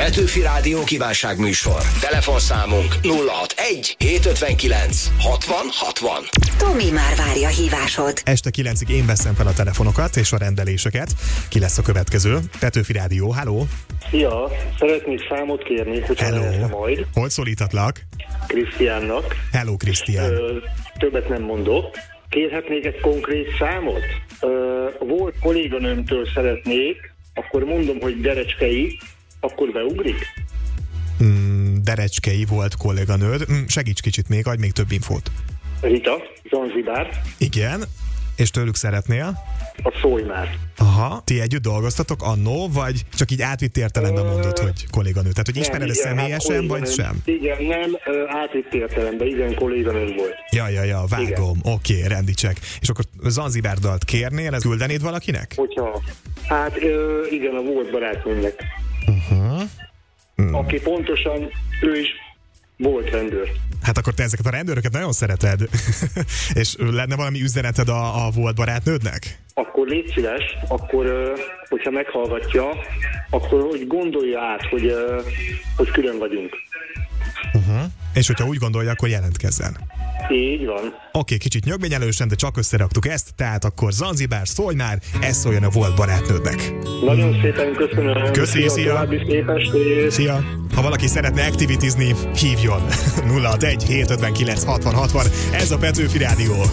Petőfi Rádió kívánságműsor. Telefonszámunk 061 759 60 60. Tomi már várja hívásod. Este 9-ig én veszem fel a telefonokat és a rendeléseket. Ki lesz a következő? Petőfi Rádió, halló! Szia! Szeretnék számot kérni, hogyha lehetne majd. Hogy szólíthatlak? Krisztiánnak. Hello, Krisztián. Többet nem mondok. Kérhetnék egy konkrét számot? Volt kolléganőmtől szeretnék, akkor mondom, hogy Derecskei, akkor beugrik? Derecskei volt kolléganőd. Segíts kicsit még, adj még több infót. Rita, Zanzibár. Igen, és tőlük szeretnél? A Szolymár. Aha, ti együtt dolgoztatok annó, vagy csak így átvitt értelemben mondod, hogy kolléganő? Tehát, hogy ismered személyesen, vagy sem? Igen, nem, átvitt értelemben, igen, kolléganőm volt. Ja, vágom, oké, rendítsek. És akkor Zanzibár dalt kérnél, ezt küldenéd valakinek? Hogyha, hát igen, a volt barátnőmnek. Aki pontosan, ő is volt rendőr. Hát akkor te ezeket a rendőröket nagyon szereted. És lenne valami üzeneted a volt barátnődnek? Akkor légy szíves, akkor, hogyha meghallgatja, akkor hogy gondolja át, hogy külön vagyunk. És hogyha úgy gondolja, akkor jelentkezzen. Így van. Oké, kicsit nyögvényelősen, de csak összeraktuk ezt, tehát akkor Zanzibár, Szolymár, ez szóljon a volt barátnődnek. Nagyon szépen köszönöm. Köszi, szia! Szia! Ha valaki szeretne aktivitizni, hívjon 061 759 60 60. Ez a Petőfi Rádió.